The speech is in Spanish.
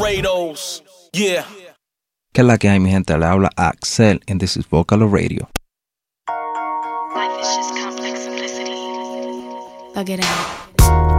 Laredos. Yeah. ¿Qué es la que hay, mi gente? Le habla Axel and this is Vocalo Radio. Life is just complex simplicity. Thug it out.